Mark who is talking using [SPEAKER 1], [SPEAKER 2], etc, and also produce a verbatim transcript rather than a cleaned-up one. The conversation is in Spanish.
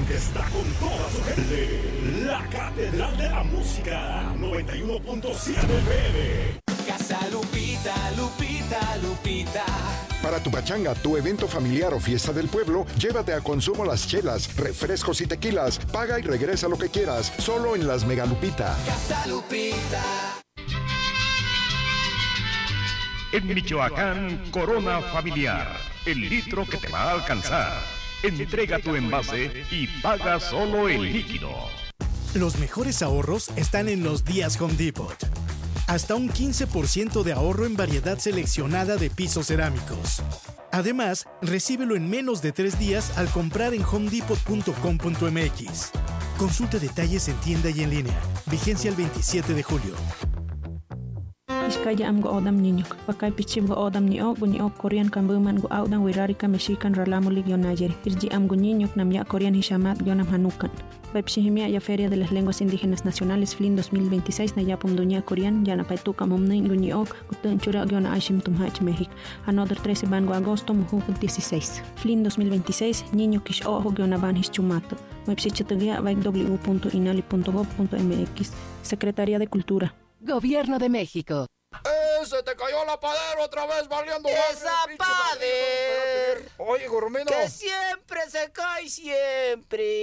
[SPEAKER 1] que está con toda su gente. La Catedral de la Música, noventa y uno punto siete F M.
[SPEAKER 2] Casa Lupita, Lupita, Lupita.
[SPEAKER 3] Para tu pachanga, tu evento familiar o fiesta del pueblo, llévate a consumo las chelas, refrescos y tequilas. Paga y regresa lo que quieras, solo en las Mega Lupita.
[SPEAKER 2] Casa Lupita.
[SPEAKER 4] En Michoacán, Corona Familiar, el litro que te va a alcanzar. Entrega tu envase y paga solo el líquido.
[SPEAKER 5] Los mejores ahorros están en los días Home Depot. Hasta un quince por ciento de ahorro en variedad seleccionada de pisos cerámicos. Además, recíbelo en menos de tres días al comprar en home depot punto com punto m x. Consulta detalles en tienda y en línea. Vigencia el veintisiete de julio.
[SPEAKER 6] Iskaya am go odam ninyok. Pakai pichim go odam ni ok bunyi ok Korean kambuman go audang wirarika meshikan ralamulig yon najeri. Irji am go ninyok nam ya Korean hishamat yonam hanukan. Pepsihimia ya Feria de las Lenguas Indígenas Nacionales F L I N dos mil veintiséis na yapum dunia Korean yana paituka momne bunyi ok gutun chura yona aishim tumhach México. Another trece ban go agosto muhu dieciséis. F L I N dos mil veintiséis niño kish ojo yona ban hischumato. Website vai w punto inali punto gov punto m x. Secretaría de Cultura.
[SPEAKER 7] Gobierno de México.
[SPEAKER 8] ¡Eh! ¡Se te cayó la pader otra vez valiendo!
[SPEAKER 9] ¡Esa pader!
[SPEAKER 8] Oye, Goromino.
[SPEAKER 9] Que siempre se cae, siempre.